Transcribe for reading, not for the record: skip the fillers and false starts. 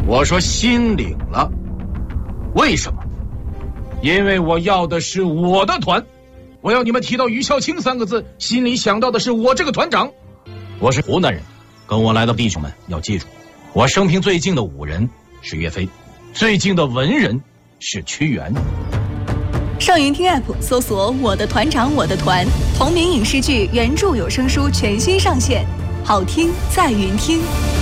我说心领了。为什么？因为我要的是我的团。我要你们提到于孝卿3个字，心里想到的是我这个团长。我是湖南人，跟我来的弟兄们要记住，我生平最近的武人是岳飞，最近的文人是屈原。 上云听 App 搜索我的团长我的团，同名影视剧原著有声书全新上线，好听在云听。